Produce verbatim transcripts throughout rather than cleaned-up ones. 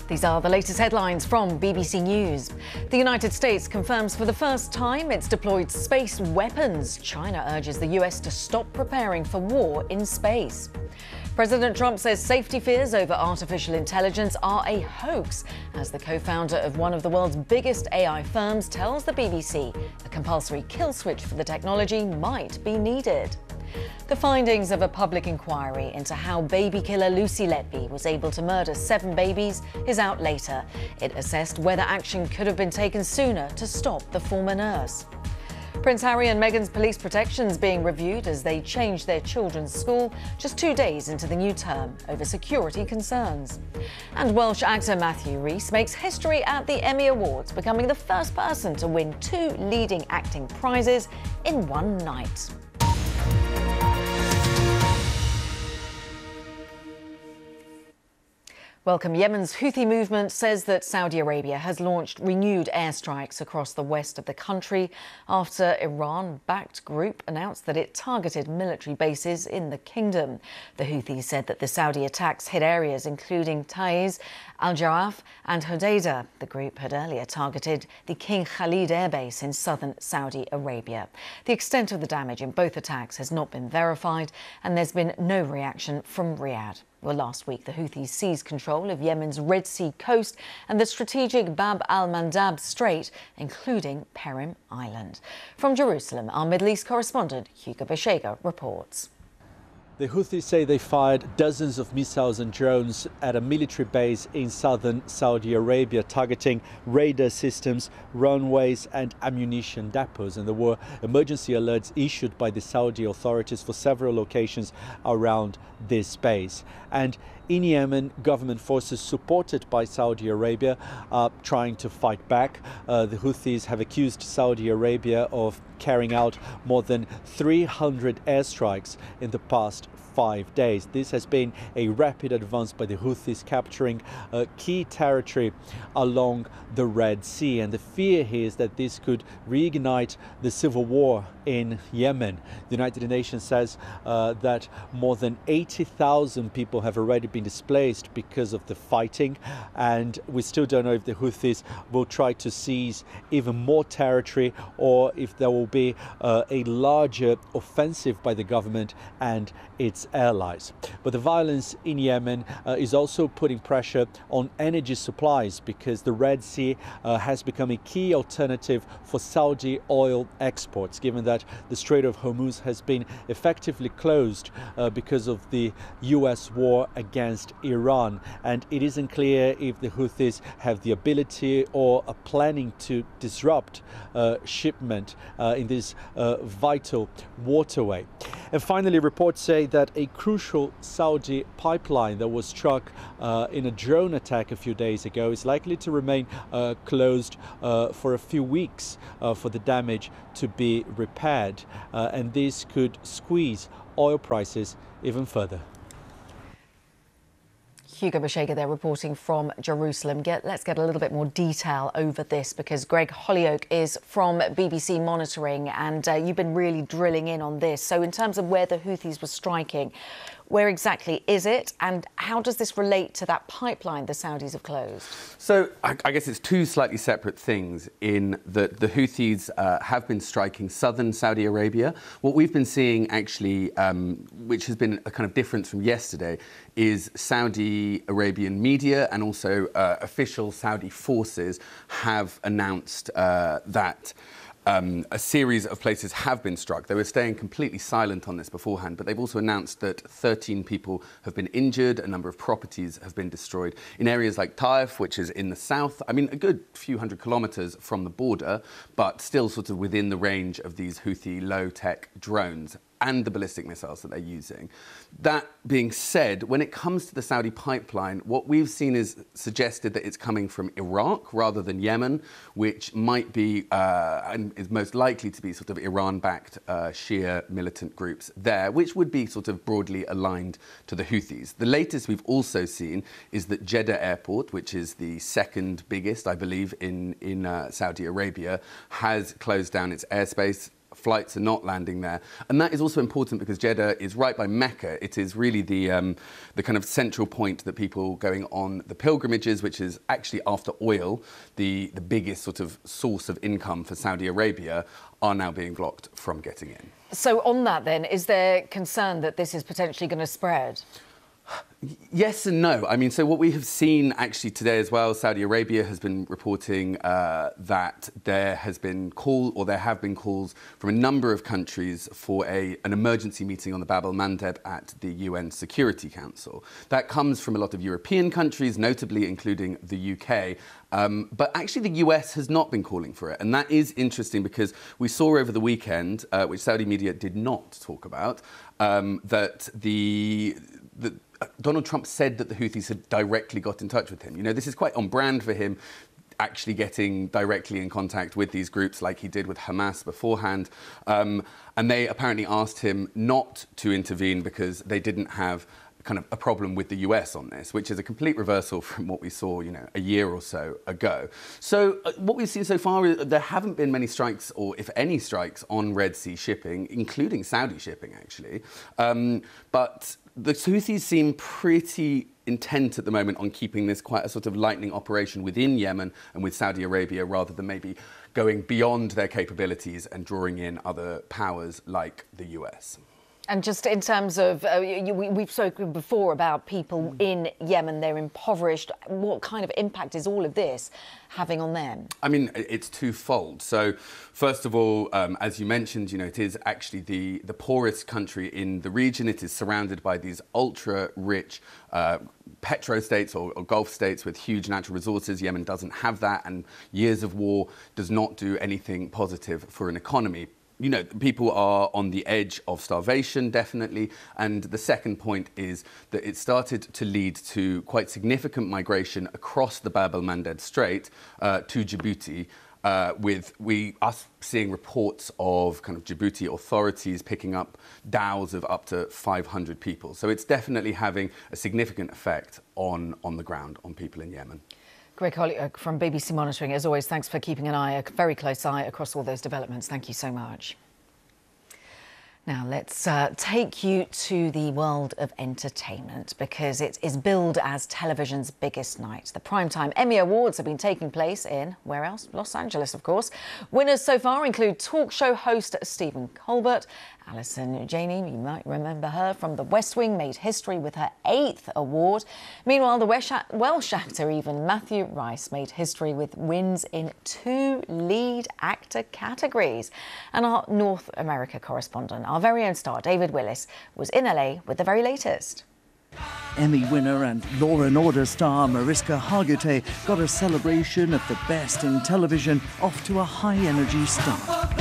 These are the latest headlines from B B C News. The United States confirms for the first time it's deployed space weapons. China urges the U S to stop preparing for war in space. President Trump says safety fears over artificial intelligence are a hoax, as the co-founder of one of the world's biggest A I firms tells the B B C a compulsory kill switch for the technology might be needed. The findings of a public inquiry into how baby killer Lucy Letby was able to murder seven babies is out later. It assessed whether action could have been taken sooner to stop the former nurse. Prince Harry and Meghan's police protections being reviewed as they change their children's school just two days into the new term over security concerns. And Welsh actor Matthew Rhys makes history at the Emmy Awards, becoming the first person to win two leading acting prizes in one night. Welcome. Yemen's Houthi movement says that Saudi Arabia has launched renewed airstrikes across the west of the country after Iran-backed group announced that it targeted military bases in the kingdom. The Houthis said that the Saudi attacks hit areas including Taiz, Al-Jaraf and Hodeidah. The group had earlier targeted the King Khalid Air Base in southern Saudi Arabia. The extent of the damage in both attacks has not been verified, and there's been no reaction from Riyadh. Well, last week, the Houthis seized control of Yemen's Red Sea coast and the strategic Bab al-Mandab Strait, including Perim Island. From Jerusalem, our Middle East correspondent, Hugo Beshega, reports. The Houthis say they fired dozens of missiles and drones at a military base in southern Saudi Arabia, targeting radar systems, runways and ammunition depots. And there were emergency alerts issued by the Saudi authorities for several locations around this base. And in Yemen, government forces supported by Saudi Arabia are trying to fight back. Uh, the Houthis have accused Saudi Arabia of carrying out more than three hundred airstrikes in the past five days. This has been a rapid advance by the Houthis, capturing uh, key territory along the Red Sea. And the fear here is that this could reignite the civil war in Yemen. The United Nations says uh, that more than eighty thousand people have already been displaced because of the fighting, and we still don't know if the Houthis will try to seize even more territory or if there will be uh, a larger offensive by the government and its allies. But the violence in Yemen uh, is also putting pressure on energy supplies, because the Red Sea uh, has become a key alternative for Saudi oil exports, given that the Strait of Hormuz has been effectively closed uh, because of the U S war against Iran. And it isn't clear if the Houthis have the ability or are planning to disrupt uh, shipment uh, in this uh, vital waterway. And finally, reports say that a crucial Saudi pipeline that was struck uh, in a drone attack a few days ago is likely to remain uh, closed uh, for a few weeks uh, for the damage to be repaired. Uh, and this could squeeze oil prices even further. Hugo Beshega there reporting from Jerusalem. Get, let's get a little bit more detail over this, because Greg Hollyoak is from B B C Monitoring, and uh, you've been really drilling in on this. So in terms of where the Houthis were striking, where exactly is it, and how does this relate to that pipeline the Saudis have closed? So I, I guess it's two slightly separate things in that the Houthis uh, have been striking southern Saudi Arabia. What we've been seeing actually, um, which has been a kind of difference from yesterday, is Saudi Arabian media and also uh, official Saudi forces have announced uh, that Um, a series of places have been struck. They were staying completely silent on this beforehand, but they've also announced that thirteen people have been injured, a number of properties have been destroyed in areas like Taif, which is in the south. I mean, a good few hundred kilometres from the border, but still sort of within the range of these Houthi low-tech drones and the ballistic missiles that they're using. That being said, when it comes to the Saudi pipeline, what we've seen is suggested that it's coming from Iraq rather than Yemen, which might be, uh, and is most likely to be sort of Iran-backed uh, Shia militant groups there, which would be sort of broadly aligned to the Houthis. The latest we've also seen is that Jeddah Airport, which is the second biggest, I believe, in, in uh, Saudi Arabia, has closed down its airspace. flights are not landing there. And that is also important because Jeddah is right by Mecca. It is really the, um, the kind of central point that people going on the pilgrimages, which is actually after oil, the, the biggest sort of source of income for Saudi Arabia, are now being blocked from getting in. So on that then, is there concern that this is potentially going to spread? Yes and no. I mean, so what we have seen actually today as well, Saudi Arabia has been reporting uh, that there has been call, or there have been calls from a number of countries for a, an emergency meeting on the Bab el-Mandeb at the U N Security Council. That comes from a lot of European countries, notably including the U K. Um, but actually the U S has not been calling for it. And that is interesting because we saw over the weekend, uh, which Saudi media did not talk about, um, that the... the Donald Trump said that the Houthis had directly got in touch with him. You know, this is quite on brand for him, actually getting directly in contact with these groups like he did with Hamas beforehand. Um, and they apparently asked him not to intervene because they didn't have kind of a problem with the U S on this, which is a complete reversal from what we saw, you know, a year or so ago. So uh, what we've seen so far is there haven't been many strikes, or if any strikes, on Red Sea shipping, including Saudi shipping, actually. Um, but the Houthis seem pretty intent at the moment on keeping this quite a sort of lightning operation within Yemen and with Saudi Arabia, rather than maybe going beyond their capabilities and drawing in other powers like the U S. And just in terms of, uh, you, we, we've spoken before about people in Yemen, they're impoverished. What kind of impact is all of this having on them? I mean, it's twofold. So, first of all, um, as you mentioned, you know, it is actually the, the poorest country in the region. It is surrounded by these ultra-rich uh, petro-states or, or Gulf states with huge natural resources. Yemen doesn't have that, and years of war does not do anything positive for an economy. You know, people are on the edge of starvation, definitely. And the second point is that it started to lead to quite significant migration across the Bab el-Mandeb Strait uh, to Djibouti, uh, with we us seeing reports of kind of Djibouti authorities picking up dhows of up to five hundred people. So it's definitely having a significant effect on, on the ground, on people in Yemen. Greg Holyoake from B B C Monitoring, as always, thanks for keeping an eye, a very close eye across all those developments. Thank you so much. Now, let's uh, take you to the world of entertainment, because it is billed as television's biggest night. The Primetime Emmy Awards have been taking place in, where else? Los Angeles, of course. Winners so far include talk show host Stephen Colbert. Alison Janney, you might remember her from The West Wing, made history with her eighth award. Meanwhile, the Welsh actor, even Matthew Rhys, made history with wins in two lead actor categories. And our North America correspondent, our very own star, David Willis, was in L A with the very latest. Emmy winner and Law and Order star Mariska Hargitay got a celebration of the best in television off to a high-energy start.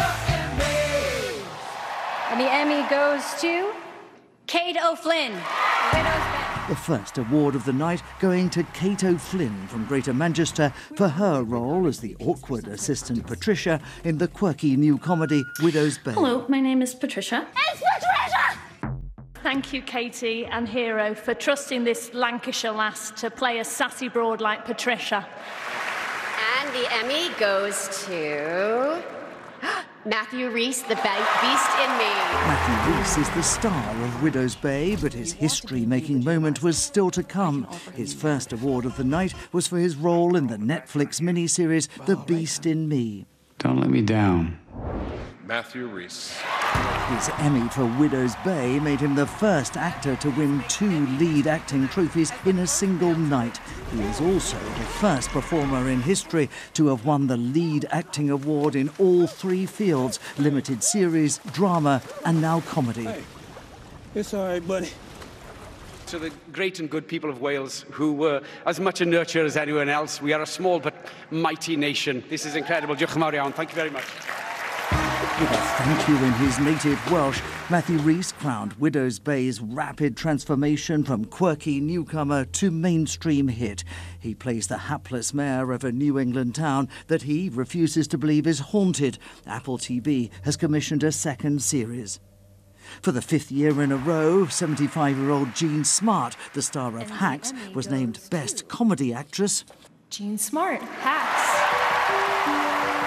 And the Emmy goes to Kate O'Flynn. The first award of the night going to Kate O'Flynn from Greater Manchester for her role as the awkward assistant Patricia in the quirky new comedy Widow's Bay. Hello, my name is Patricia. It's Patricia! Thank you, Katie and Hero, for trusting this Lancashire lass to play a sassy broad like Patricia. And the Emmy goes to Matthew Rhys, the Beast in Me. Matthew Rhys is the star of Widow's Bay, but his history-making moment was still to come. His first award of the night was for his role in the Netflix miniseries The Beast in Me. Don't let me down. Matthew Rhys. His Emmy for Widow's Bay made him the first actor to win two lead acting trophies in a single night. He is also the first performer in history to have won the lead acting award in all three fields: limited series, drama, and now comedy. Hey, it's all right, buddy. To the great and good people of Wales, who were as much a nurture as anyone else, we are a small but mighty nation. This is incredible. Diolch yn fawr iawn. Thank you very much. With a thank you in his native Welsh, Matthew Rhys crowned Widow's Bay's rapid transformation from quirky newcomer to mainstream hit. He plays the hapless mayor of a New England town that he refuses to believe is haunted. Apple T V has commissioned a second series. For the fifth year in a row, seventy-five-year-old Jean Smart, the star of Hacks, was named Best Comedy Actress. Jean Smart, Hacks.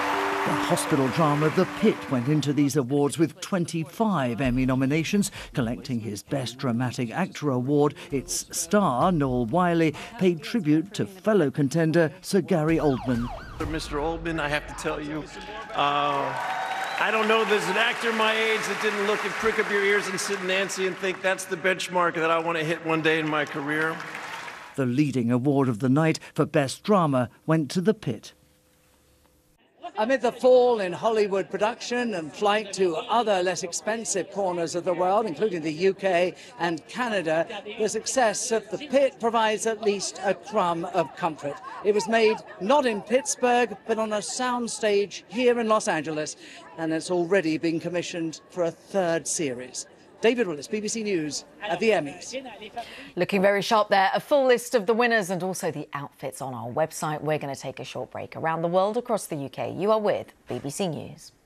The hospital drama The Pit went into these awards with twenty-five Emmy nominations, collecting his Best Dramatic Actor award. Its star, Noel Wiley, paid tribute to fellow contender Sir Gary Oldman. Mister Oldman, I have to tell you, uh, I don't know there's an actor my age that didn't look and prick up your ears and Sid Nancy and think that's the benchmark that I want to hit one day in my career. The leading award of the night for Best Drama went to The Pit. Amid the fall in Hollywood production and flight to other less expensive corners of the world, including the U K and Canada, the success of The Pit provides at least a crumb of comfort. It was made not in Pittsburgh, but on a soundstage here in Los Angeles, and it's already been commissioned for a third series. David Willis, B B C News at the Emmys. Looking very sharp there. A full list of the winners and also the outfits on our website. We're going to take a short break. Around the world across the U K, you are with B B C News.